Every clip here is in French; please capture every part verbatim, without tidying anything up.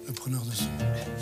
le preneur de son.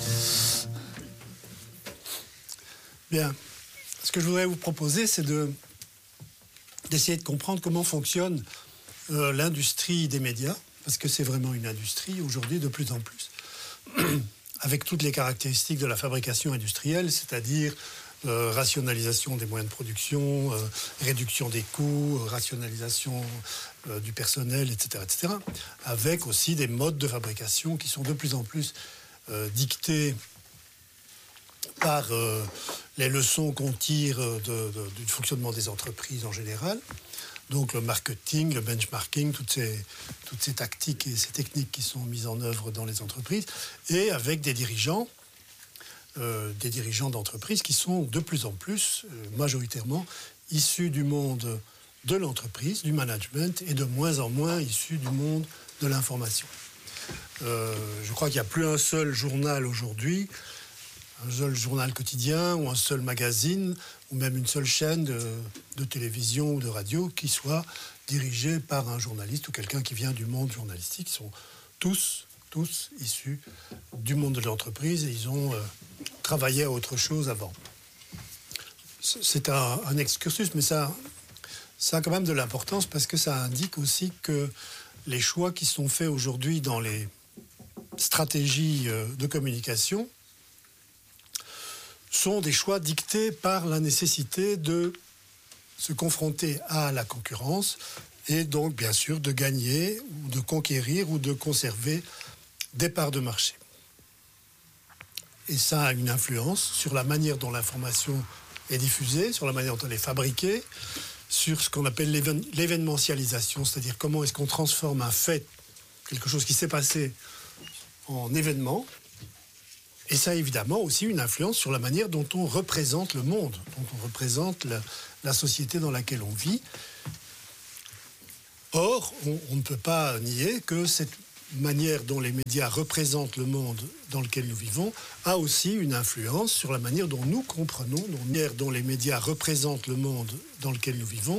Bien. Ce que je voudrais vous proposer, c'est de, d'essayer de comprendre comment fonctionne euh, l'industrie des médias, parce que c'est vraiment une industrie aujourd'hui de plus en plus, avec toutes les caractéristiques de la fabrication industrielle, c'est-à-dire euh, rationalisation des moyens de production, euh, réduction des coûts, euh, rationalisation euh, du personnel, et cetera, et cetera, avec aussi des modes de fabrication qui sont de plus en plus euh, dictés par euh, les leçons qu'on tire de, de, du fonctionnement des entreprises en général. Donc le marketing, le benchmarking, toutes ces, toutes ces tactiques et ces techniques qui sont mises en œuvre dans les entreprises, et avec des dirigeants, euh, des dirigeants d'entreprises qui sont de plus en plus, euh, majoritairement, issus du monde de l'entreprise, du management, et de moins en moins issus du monde de l'information. Euh, je crois qu'il n'y a plus un seul journal aujourd'hui, un seul journal quotidien ou un seul magazine ou même une seule chaîne de, de télévision ou de radio qui soit dirigée par un journaliste ou quelqu'un qui vient du monde journalistique. Ils sont tous, tous issus du monde de l'entreprise et ils ont euh, travaillé à autre chose avant. C'est un, un excursus, mais ça, ça a quand même de l'importance parce que ça indique aussi que les choix qui sont faits aujourd'hui dans les stratégies de communication sont des choix dictés par la nécessité de se confronter à la concurrence et donc, bien sûr, de gagner, ou de conquérir ou de conserver des parts de marché. Et ça a une influence sur la manière dont l'information est diffusée, sur la manière dont elle est fabriquée, sur ce qu'on appelle l'éven- l'événementialisation, c'est-à-dire comment est-ce qu'on transforme un fait, quelque chose qui s'est passé, en événement. Et ça a évidemment aussi une influence sur la manière dont on représente le monde, dont on représente la, la société dans laquelle on vit. Or, on, on ne peut pas nier que cette manière dont les médias représentent le monde dans lequel nous vivons a aussi une influence sur la manière dont nous comprenons, la manière dont les médias représentent le monde dans lequel nous vivons,